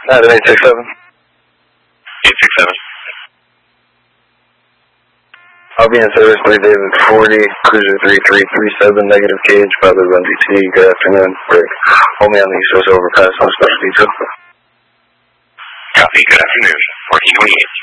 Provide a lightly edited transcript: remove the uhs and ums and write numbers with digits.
Adam 867. 867. I'll be in service by David 40, Cruiser 3337, negative cage, 511 DT. Good afternoon. Break. Hold me on the East Coast overpass on special detail. Copy. Good afternoon. 1428.